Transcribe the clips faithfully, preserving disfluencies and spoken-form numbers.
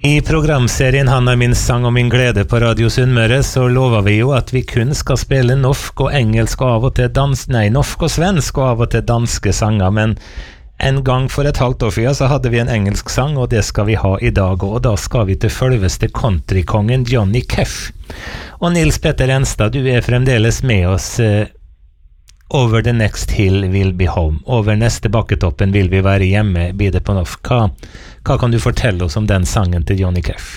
I programserien Han er min sang og min glede på Radio Sunnmøre så lover vi jo at vi kun skal spille norsk og engelsk og av og til dans, nei, norsk og svensk og av og til danske sanger, men en gang for et halvt år siden så hadde vi en engelsk sang, og det skal vi ha i dag, og da skal vi til følveste countrykongen Johnny Cash. Og Nils Petter Enstad, du er fremdeles med oss. eh, Over the next hill will be home. Over neste bakketoppen vil vi være hjemme, blir det på norsk. Hva, hva kan du fortelle oss om den sangen til Johnny Cash?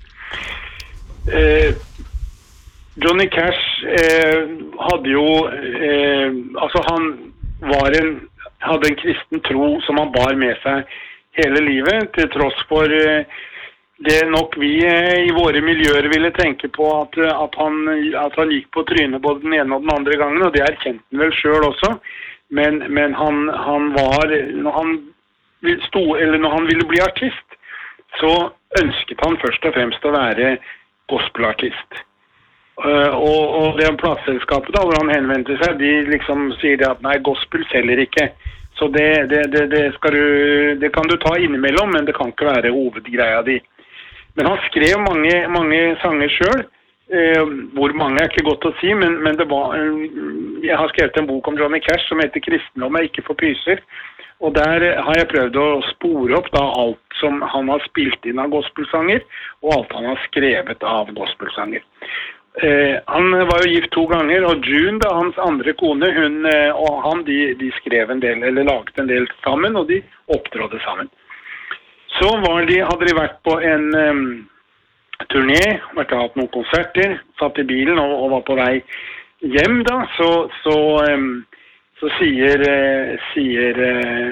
Eh, Johnny Cash eh, hadde jo, eh, altså han var en, hadde en kristen tro som han bar med seg hele livet, til tross for eh, det nok vi eh, i våre miljøer ville tenke på at, at, han, at han gikk på trynet både den ene og den andre gangen, og det erkjente han vel selv også. Men, men han, han var, når han, stod, eller når han ville bli artist, så ønsket han først og fremst å være gospelartist. Uh, og, og det plateselskapet da, hvor han henvendte seg, de liksom sier det at nei, gospel selger ikke. Så det, det, det, det, skal du, det kan du ta innimellom, men det kan ikke være hovedgreia di. Men han skrev mange, mange sanger selv, eh, hvor mange er ikke godt å si, men, men det var, jeg har skrevet en bok om Johnny Cash som heter Kristendom er ikke for pyser, og der har jeg prøvd å spore opp da alt som han har spilt inn av gospelsanger, og alt han har skrevet av gospelsanger. Eh, han var jo gift to ganger, og June, da, hans andre kone, hun eh, og han, de, de skrev en del, eller laget en del sammen, og de opptrådde sammen. Så var de, hadde de vært på en um, turné, vært og hatt noen konserter, satt i bilen og, og var på vei hjem da, så, så, um, så sier, uh, sier uh,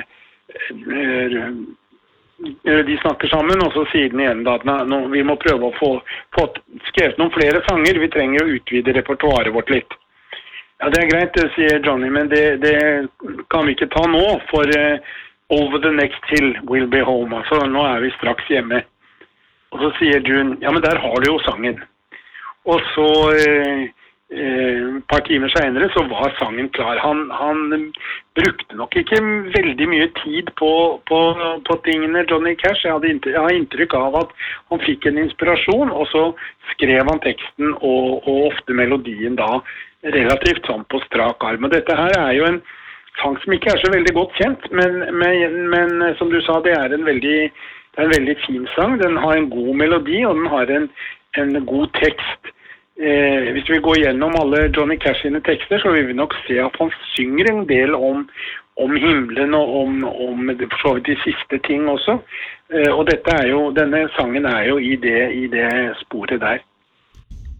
uh, de snakker sammen, og så sier den igjen da at nå, vi må prøve å få, få skrevet noen flere sanger, vi trenger å utvide repertoaret vårt litt. Ja, det er greit, det sier Johnny, men det, det kan vi ikke ta nå, for uh, Over the next hill will be home. Altså, nå er vi straks hjemme. Og så sier June, ja, men der har du jo sangen. Og så eh, eh, et par timer senere så var sangen klar. Han, han brukte nok ikke veldig mye tid på, på, på tingene Johnny Cash. Jeg hadde inntrykk, jeg har inntrykk av at han fikk en inspirasjon, og så skrev han teksten og, og ofte melodien da relativt sånn på strak arm. Og dette her er jo en sang som ikke er så veldig godt kjent, men, men, men som du sa, det er en veldig, det er en veldig fin sang. Den har en god melodi, og den har en, en god tekst. Eh, hvis vi går gjennom alle Johnny Cash sine tekster, så vil vi nok se at han synger en del om, om himmelen og om, om for så vidt de siste ting også. Eh, og dette er jo, denne sangen er jo i det, i det sporet der.